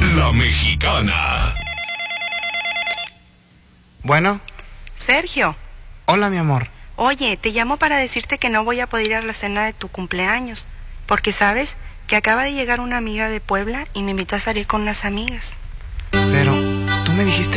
La Mexicana. Bueno. Sergio. Hola, mi amor. Oye, te llamo para decirte que no voy a poder ir a la cena de tu cumpleaños, porque sabes que acaba de llegar una amiga de Puebla y me invitó a salir con unas amigas. Pero tú me dijiste